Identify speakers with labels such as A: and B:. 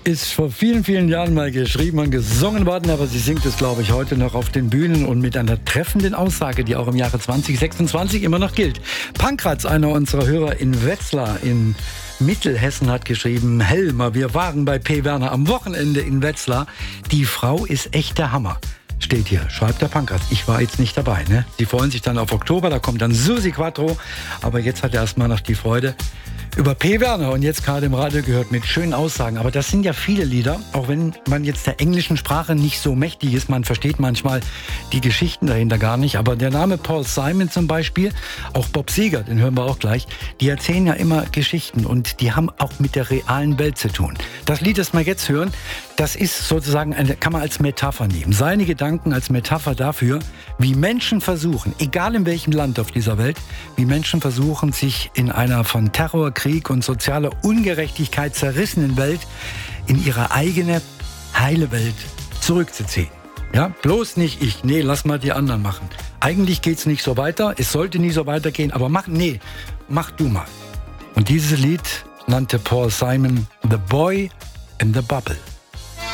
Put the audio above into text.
A: ist vor vielen, vielen Jahren mal geschrieben und gesungen worden, aber sie singt es, glaube ich, heute noch auf den Bühnen und mit einer treffenden Aussage, die auch im Jahre 2026 immer noch gilt. Pankratz, einer unserer Hörer in Wetzlar in Mittelhessen, hat geschrieben: Helmer, wir waren bei P. Werner am Wochenende in Wetzlar. Die Frau ist echt der Hammer. Steht hier, schreibt der Pankratz. Ich war jetzt nicht dabei, ne? Sie freuen sich dann auf Oktober, da kommt dann Susi Quattro. Aber jetzt hat er erstmal noch die Freude über P. Werner und jetzt gerade im Radio gehört mit schönen Aussagen. Aber das sind ja viele Lieder, auch wenn man jetzt der englischen Sprache nicht so mächtig ist. Man versteht manchmal die Geschichten dahinter gar nicht. Aber der Name Paul Simon zum Beispiel, auch Bob Seger, den hören wir auch gleich, die erzählen ja immer Geschichten und die haben auch mit der realen Welt zu tun. Das Lied, das wir jetzt hören, das ist sozusagen, kann man als Metapher nehmen. Seine Gedanken als Metapher dafür, wie Menschen versuchen, egal in welchem Land auf dieser Welt, wie Menschen versuchen, sich in einer von Terror, Krieg und sozialer Ungerechtigkeit zerrissenen Welt in ihre eigene heile Welt zurückzuziehen. Ja, bloß nicht ich. Nee, lass mal die anderen machen. Eigentlich geht's nicht so weiter. Es sollte nie so weitergehen. Aber mach du mal. Und dieses Lied nannte Paul Simon The Boy in the Bubble.